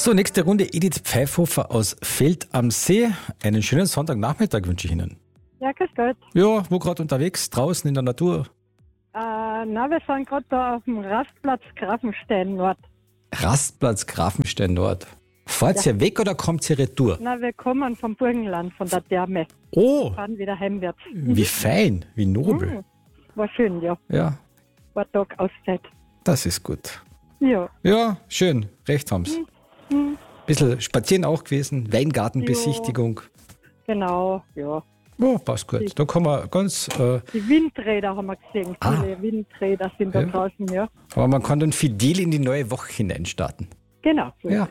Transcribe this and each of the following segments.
So, nächste Runde Edith Pfeifhofer aus Feld am See. Einen schönen Sonntagnachmittag wünsche ich Ihnen. Ja, grüß Gott. Ja, wo gerade unterwegs? Draußen in der Natur? Wir sind gerade da auf dem Rastplatz Grafenstein Nord. Rastplatz Grafenstein Nord. Fahrt ihr weg oder kommt ihr retour? Wir kommen vom Burgenland, von der Therme. Oh, Fahren wieder heimwärts. wie fein, wie nobel. War schön, ja. Ja, War Tag Auszeit. das ist gut. Ja. Ja, schön, recht haben's. Bisschen spazieren auch gewesen, Weingartenbesichtigung. Genau, ja. Oh, passt gut. Da kann man ganz, Die Windräder haben wir gesehen. Viele Windräder sind da Ja. draußen, ja. aber man kann dann fidel in die neue Woche hineinstarten. Genau. So Ja. ist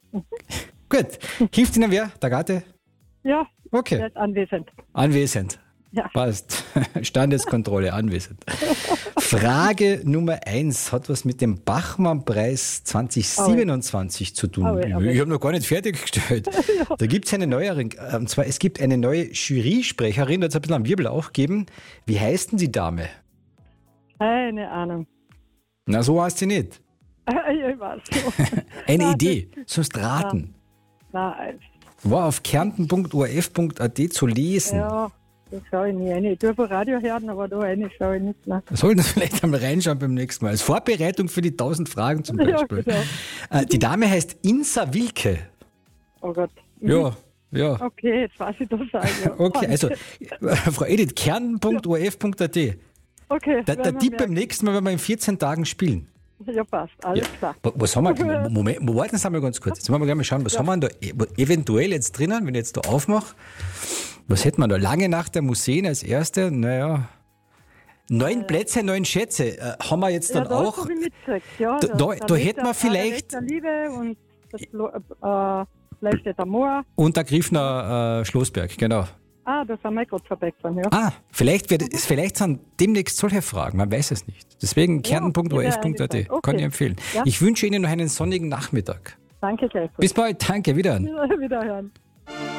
Gut. Hilft Ihnen wer? Der Gatte? es. Ja, Okay. der ist anwesend. Anwesend. Ja. Passt. Standeskontrolle, anwesend. Frage Nummer 1 hat was mit dem Bachmann-Preis 2027 zu tun. Oh, ja. Ich habe noch gar nicht fertiggestellt. Da gibt es eine neuere, und zwar es gibt eine neue Jury-Sprecherin, da hat es ein bisschen am Wirbel auch gegeben. Wie heißt denn die Dame? Keine Ahnung. Na, so heißt sie nicht. Ich weiß so. Eine Nein, Idee, sonst raten. Nein, War auf kärnten.orf.at zu lesen. ja, das schaue ich nie rein. Ich tue von Radio hören, aber da rein schaue ich nicht mehr. Sollten Sie vielleicht einmal reinschauen beim nächsten Mal. Als Vorbereitung für die 1000 Fragen zum Beispiel. Ja, genau. Die Dame heißt Insa Wilke. Oh Gott. Ja, ja. Okay, jetzt weiß ich das auch. Ja. Okay, also Frau Edith, kärnten.orf.at. Okay, Der werden wir Tipp beim merken. nächsten Mal, wenn wir in 14 Tagen spielen. Ja, passt. Alles klar. Was haben wir? Moment, warten Sie mal ganz kurz. Jetzt wollen wir gleich mal schauen, was haben wir da eventuell jetzt drinnen, wenn ich jetzt da aufmache. Was hätten wir da? Lange Nacht der Museen als erste. Naja. 9 Plätze, 9 Schätze. Haben wir jetzt dann ja, auch. habe ich mitgekriegt. Ja, Da hätten wir vielleicht. Der Liebe und das vielleicht der Moor. Und der Griffner Schlossberg, genau. Da sind wir gerade vorbeigefahren, ja. Vielleicht sind demnächst solche Fragen, man weiß es nicht. Deswegen kärnten.orf.at, okay. kann ich empfehlen. Ja. Ich wünsche Ihnen noch einen sonnigen Nachmittag. Danke gleich. Bis bald, danke, wieder. Wiederhören.